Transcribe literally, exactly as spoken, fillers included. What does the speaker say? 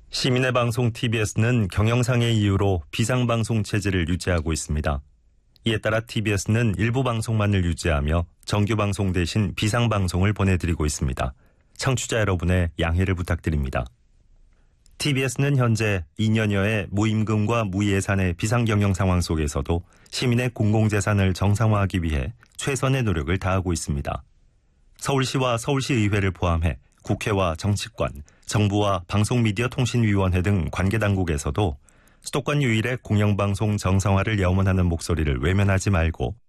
시민의 방송 티비에스는 경영상의 이유로 비상방송 체제를 유지하고 있습니다. 이에 따라 티비에스는 일부 방송만을 유지하며 정규방송 대신 비상방송을 보내드리고 있습니다. 청취자 여러분의 양해를 부탁드립니다. 티비에스는 현재 이 년여의 무임금과 무예산의 비상경영 상황 속에서도 시민의 공공재산을 정상화하기 위해 최선의 노력을 다하고 있습니다. 서울시와 서울시의회를 포함해 국회와 정치권, 정부와 방송미디어통신위원회 등 관계당국에서도 수도권 유일의 공영방송 정상화를 염원하는 목소리를 외면하지 말고